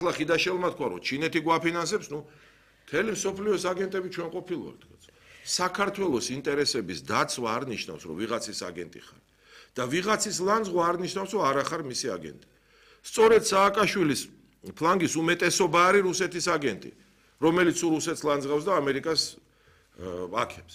ახლა ხიდაშელმა თქვა რომ ჩინეთი გვაფინანსებს, ნუ მთელი მსოფლიოს აგენტები ჩვენ ყოფილვართ. საქართველოს ინტერესების დაცვა არ ნიშნავს რომ ვიღაცის აგენტი ხარ და ვიღაცის ლანძღვა არ ნიშნავს რომ არ ახარ მისი აგენტი. სწორედ სააკაშვილის ფლანგის უმეტესობა არის რუსეთის აგენტი, რომელიც რუსეთს ლანძღავს და ამერიკას აკებს.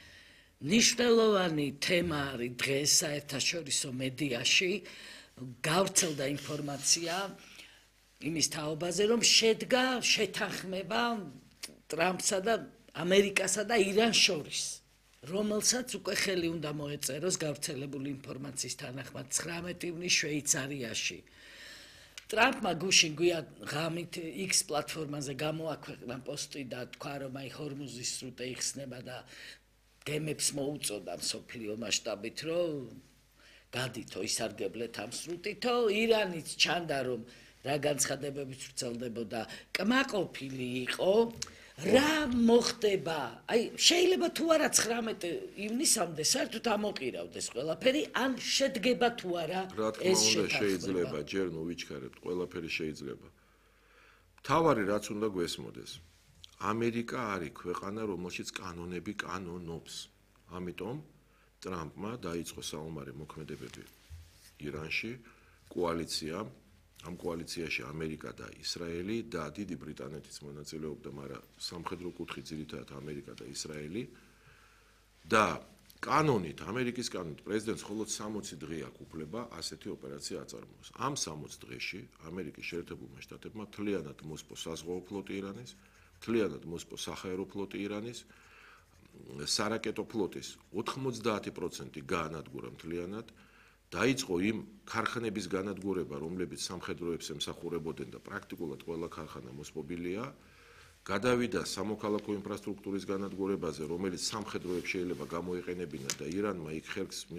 Ნიშნულოვანი თემა არის დღეს საერთაშორისო მედიაში გავრცელდა ინფორმაცია იმის თაობაზე, რომ შედგა შეთანხმება ტრამპსა და ამერიკასა და ირანს შორის, რომელსაც უკვე ხელი უნდა მოეწეროს გავრცელებული ინფორმაციის თანახმად 19 ივნისს შვეიცარიაში. ტრამპმა გუშინ ღამით X პლატფორმაზე გამოაქვეყნა პოსტი და თქვა, რომ აი ჰორმუზის სრუტე იხსნება და გემებს მოუწოდა მსოფლიო მასშტაბით, რომ გადითო ისარგებლეთ ამ სრუტითო, ირანიც ჩანდა, რომ რა განცხადებებიც ვრცელდებოდა, კმაყოფილი იყო. რა მოხდება? აი შეიძლება თუ არა 19 ივნისამდე საერთოდ ამოყირავდეს ყველაფერი, ან შედგება თუ არა ეს შეთანხმება? შეიძლება, ჯერ ნუ ვიჩქარებთ, ყველაფერი შეიძლება. თავარი რაც უნდა გვესმოდეს. ამერიკა არის ქვეყანა, რომელშიც კანონები კანონობს. ამიტომ ტრამპმა დაიწყო საომარი მოქმედებები ირანში, კოალიციამ. ამ კოალიციაში ამერიკა და ისრაელი და დიდი ბრიტანეთიც მონაწილეობდა, მაგრამ სამხედრო კუთხით ძირითადად ამერიკა და ისრაელი და კანონით, ამერიკის კანონით პრეზიდენტს მხოლოდ 60 დღე აქვს უფლება ასეთი ოპერაცია აწარმოოს. ამ 60 დღეში ამერიკის შეერთებულმა შტატებმა მთლიანად მოსპო საზღვაო ფლოტი ირანის, მთლიანად მოსპო საჰაერო ფლოტი ირანის, სარაკეტო ფლოტის 90% გაანადგურა მთლიანად. დაიწყო იმ ქარხნების განადგურება, რომლებიც სამხედროებს ემსახურებოდნენ და პრაქტიკულად ყველა ქარხანა მოსპობილია. გადავიდა სამოქალაქო ინფრასტრუქტურის განადგურებაზე, რომელიც სამხედროებს შეიძლება გამოიყენებინა და ირანმა იქ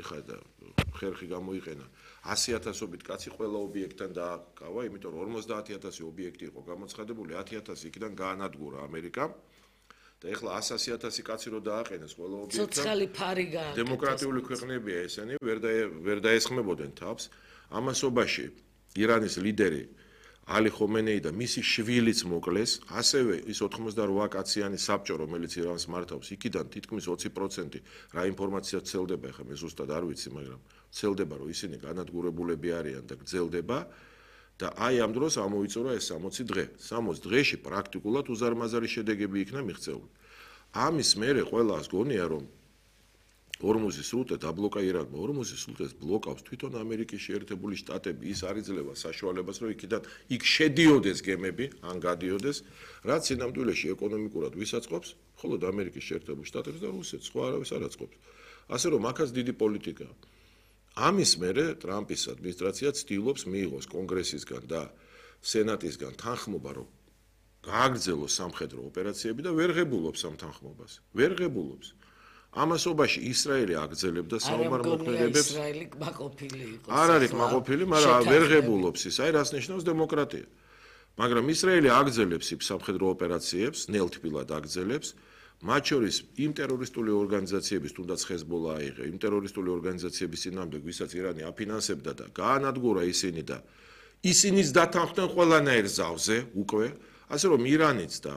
ხერხი გამოიყენა 100,000-ობით კაცი ყველა ობიექტთან დააკავა, იმიტომ რომ 50,000 ობიექტი იყო გამოცხადებული, 10,000 იქიდან გაანადგურა ამერიკამ. და ეხლა 100,000 კაცი რო დააყენეს ყველა ობიექტს. ცოცხალი ფარი გააკეთეს. დემოკრატიული ქვეყნებია ესენი, ვერ დაესხმებოდნენ თავს. ამასობაში ირანის ლიდერი ალი ხომენეი და მისი შვილიც მოკლეს, ასევე ის 88 კაციანი საბჭო, რომელიც ირანს მართავს, იქიდან თითქმის 20% რა ინფორმაცია ვრცელდება, ეხლა მე ზუსტად არ ვიცი, მაგრამ ვრცელდება, რომ ისინი განადგურებულები არიან და გრძელდება. და აი ამ დროს ამოიწურა ეს 60 დღე. 60 დღეში პრაქტიკულად უზარმაზარი შედეგები იქნა მიღწეული. ამის მერე ყველას გონია, რომ ჰორმუზის სრუტე დაბლოკა ირანმა. ჰორმუზის სრუტეს ბლოკავს თვითონ ამერიკის შეერთებული შტატები. ის არ იძლევა საშუალებას, რომ იქ შედიოდეს გემები, ან გადიოდეს, რაც სინამდვილეში ეკონომიკურად ვისაწყობს, მხოლოდ ამერიკის შეერთებულ შტატებს და რუსეთს, სხვა არავის არ აწყობს. ასე რომ აქაც დიდი პოლიტიკაა. ამის მერე ტრამპის ადმინისტრაცია ცდილობს მიიღოს კონგრესისგან და სენატისგან თანხმობა, რომ გააგრძელოს სამხედრო ოპერაციები და ვერ ღებულობს ამ თანხმობას. ვერ ღებულობს. ამასობაში ისრაელი აგრძელებდა საომარ მოქმედებებს. ისრაელი კმაყოფილი იყო. არ არის კმაყოფილი, მაგრამ ვერ ღებულობს ის, აი რას ნიშნავს დემოკრატია. მაგრამ ისრაელი აგრძელებს იმ სამხედრო ოპერაციებს, ნელთბილად აგრძელებს. მათ შორის იმ ტერორისტული ორგანიზაციების, თუნდაც ჰეზბოლა აიღე, იმ ტერორისტული ორგანიზაციების წინააღმდეგ, ვისაც ირანი აფინანსებდა და გაანადგურა ისინი და ისინიც დათანხმდნენ ყველანაირ ზავზე უკვე, ასე რომ ირანიც და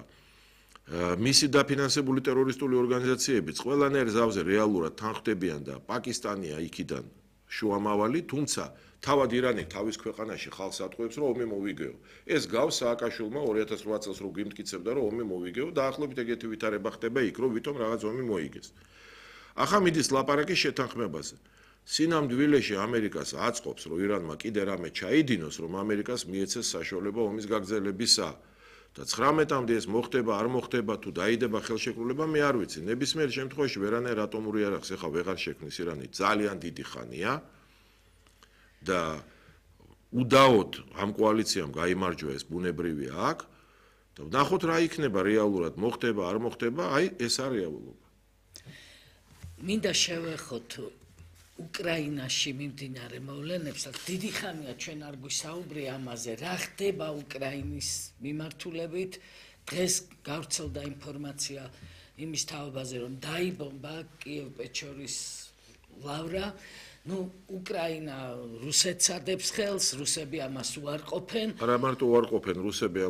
მისი დაფინანსებული ტერორისტული ორგანიზაციებიც ყველანაირ ზავზე რეალურად თანხმდებიან და პაკისტანია იქიდან შუამავალი, თუმცა თავად ირანი თავის ქვეყანაში ხალხს ატყუებს, რომ ომი მოვიგეო. ეს გავს სააკაშვილმა 2008 წელს რო გიმტკიცებდა, რომ ომი მოვიგეო, დაახლოებით ეგეთი ვითარება ხდება იქ, რომ ვითომ რაღაც ომი მოიგეს. ახლა მიდის ლაპარაკი შეთანხმებაზე. სინამდვილეში ამერიკას აწყობს, რომ ირანმა კიდე რამე ჩაიდინოს, რომ ამერიკას მიეცეს საშუალება ომის გაგრძელებისა. და 19-მდე ეს მოხდება, არ მოხდება, თუ დაიდება ხელშეკრულება, მე არ ვიცი. ნებისმიერ შემთხვევაში ვერანაირ ატომური იარაღს ახლა ვეღარ შექმნის ირანი, ძალიან დიდი ხანია. და უდაოდ ამ კოალიციამ გაიმარჯვა ეს ბუნებრივია აქ და ვნახოთ რა იქნება რეალურად მოხდება არ მოხდება, აი ეს არის რეალობა. მინდა შევეხოთ უკრაინაში მიმდინარე მოვლენებსაც. დიდი ხანია ჩვენ არ გვისაუბრე ამაზე, რა ხდება უკრაინის მიმართულებით. დღეს გავრცელდა ინფორმაცია იმის თაობაზე, რომ დაიბომბა კიევ-პეჩორის ლავრა. ნუ უკრაინა რუსეთს ადებს ხელს, რუსები ამას უარყოფენ. არა მარტო უარყოფენ, რუსები